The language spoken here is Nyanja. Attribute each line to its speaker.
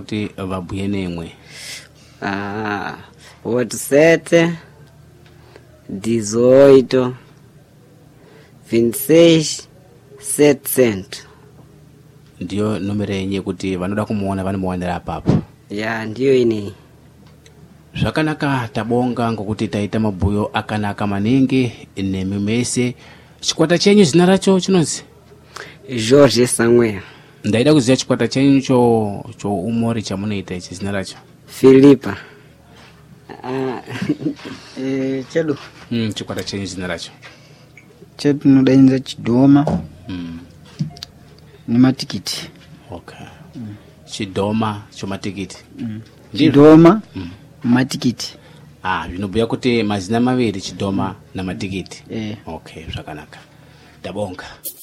Speaker 1: kuti vabhuye nemwe.
Speaker 2: 87 18 26 700.
Speaker 1: Ndiyo nomero yenye kuti vanoda kumuona vanomuonera apapo.
Speaker 2: Ya ndiyo ineyi.
Speaker 1: Zvakanaka, tabonga ngokuti taita mabhuyo akanaka maningi nemi mese. Chikwata chenyu zina racho chinonzi?
Speaker 2: George Samuel.
Speaker 1: Ndaida kuziva chikwata chenyu cho umori chamunoita ichi zina racho.
Speaker 2: Filipa. Chedu.
Speaker 1: Chikwata chenyu zina racho?
Speaker 3: Chedu nodainza Chidoma. Ni matikiti.
Speaker 1: Okay. Chidoma chomatikiti.
Speaker 3: Chidoma matikiti.
Speaker 1: Zvinobhuya kuti mazina maviri, Chidoma namatikiti.
Speaker 3: Eh.
Speaker 1: Okay, zvakanaka. Tabonga.